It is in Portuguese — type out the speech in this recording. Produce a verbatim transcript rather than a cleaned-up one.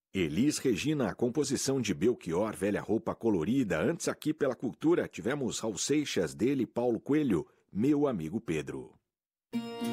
Elis Regina, a composição de Belchior, Velha Roupa Colorida. Antes aqui pela Cultura tivemos Raul Seixas, dele Paulo Coelho, Meu Amigo Pedro.